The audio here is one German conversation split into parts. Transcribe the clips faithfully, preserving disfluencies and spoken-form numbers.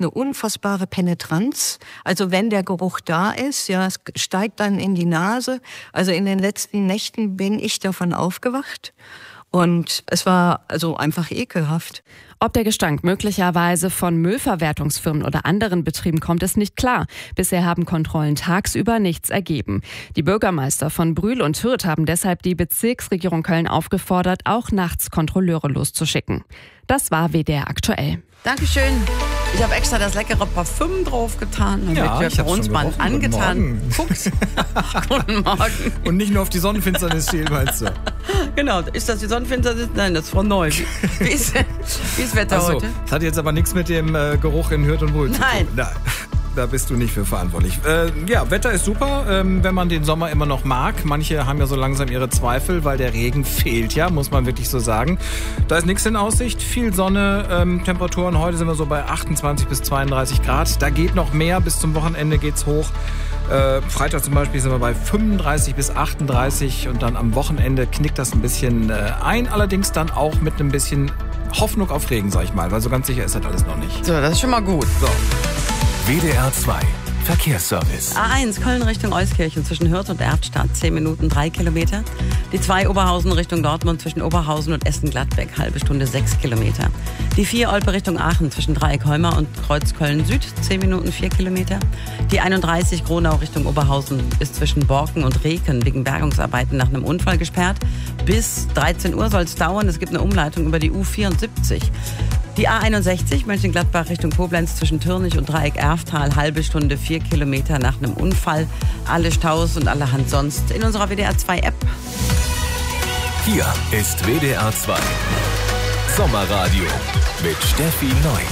eine unfassbare Penetranz. Also wenn der Geruch da ist, ja, es steigt dann in die Nase. Also in den letzten Nächten bin ich davon aufgewacht. Und es war also einfach ekelhaft. Ob der Gestank möglicherweise von Müllverwertungsfirmen oder anderen Betrieben kommt, ist nicht klar. Bisher haben Kontrollen tagsüber nichts ergeben. Die Bürgermeister von Brühl und Hürth haben deshalb die Bezirksregierung Köln aufgefordert, auch nachts Kontrolleure loszuschicken. Das war W D R aktuell. Dankeschön. Ich habe extra das leckere Parfüm draufgetan, damit Ja, wir ich für hab's uns schon mal gerochen. angetan. Guten Guck's. Guten Morgen. Und nicht nur auf die Sonnenfinsternis zielen, meinst du? Genau, ist das die Sonnenfinsternis? Nein, das ist Frau Neu. Wie, wie, ist, wie ist Wetter Achso, heute? das hat jetzt aber nichts mit dem äh, Geruch in Hürth und Brühl zu tun. Nein. Nein. Da bist du nicht für verantwortlich. Äh, ja, Wetter ist super, ähm, wenn man den Sommer immer noch mag. Manche haben ja so langsam ihre Zweifel, weil der Regen fehlt ja, muss man wirklich so sagen. Da ist nichts in Aussicht, viel Sonne, ähm, Temperaturen. Heute sind wir so bei achtundzwanzig bis zweiunddreißig Grad. Da geht noch mehr, bis zum Wochenende geht's hoch. Äh, Freitag zum Beispiel sind wir bei fünfunddreißig bis achtunddreißig und dann am Wochenende knickt das ein bisschen äh, ein. Allerdings dann auch mit einem bisschen Hoffnung auf Regen, sag ich mal, weil so ganz sicher ist das alles noch nicht. So, das ist schon mal gut. So. W D R zwei Verkehrsservice. A eins, Köln Richtung Euskirchen zwischen Hürth und Erftstadt, zehn Minuten, drei Kilometer. Die zwei, Oberhausen Richtung Dortmund zwischen Oberhausen und Essen-Gladbeck, halbe Stunde, sechs Kilometer. Die vier, Olpe Richtung Aachen zwischen Dreieck-Holmer und Kreuz Köln-Süd, zehn Minuten, vier Kilometer. Die einunddreißig, Gronau Richtung Oberhausen ist zwischen Borken und Reken wegen Bergungsarbeiten nach einem Unfall gesperrt. Bis dreizehn Uhr soll es dauern. Es gibt eine Umleitung über die U vierundsiebzig. Die A einundsechzig, Mönchengladbach Richtung Koblenz zwischen Türnich und Dreieck-Erftal, halbe Stunde, vier Kilometer nach einem Unfall. Alle Staus und allerhand sonst in unserer W D R zwei App. Hier ist W D R zwei Sommerradio mit Steffi Neu.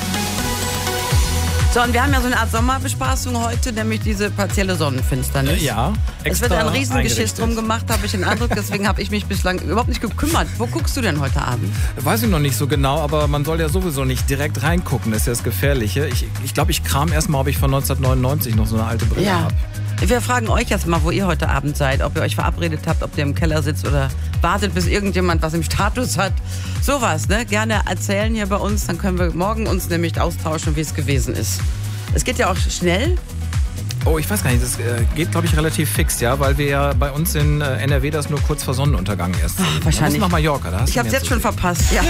So, und wir haben ja so eine Art Sommerbespaßung heute, nämlich diese partielle Sonnenfinsternis. Äh, ja, Es wird ein extra Riesengeschiss eingerichtet. drum gemacht, habe ich den Eindruck. Deswegen habe ich mich bislang überhaupt nicht gekümmert. Wo guckst du denn heute Abend? Weiß ich noch nicht so genau, aber man soll ja sowieso nicht direkt reingucken, das ist ja das Gefährliche. Ich glaube, ich, glaub, ich kram erst mal, ob ich von neunzehnhundertneunundneunzig noch so eine alte Brille Ja. habe. Wir fragen euch jetzt mal, wo ihr heute Abend seid, ob ihr euch verabredet habt, ob ihr im Keller sitzt oder wartet, bis irgendjemand was im Status hat. Sowas, ne? Gerne erzählen hier bei uns, dann können wir morgen uns nämlich austauschen, wie es gewesen ist. Es geht ja auch schnell. Oh, ich weiß gar nicht, das äh, geht, glaube ich, relativ fix, ja, weil wir ja bei uns in äh, N R W das nur kurz vor Sonnenuntergang erst sehen. Ach, wahrscheinlich. Man muss nach Mallorca, da hast Ich du habe es mehr jetzt zu schon sehen. verpasst. Ja.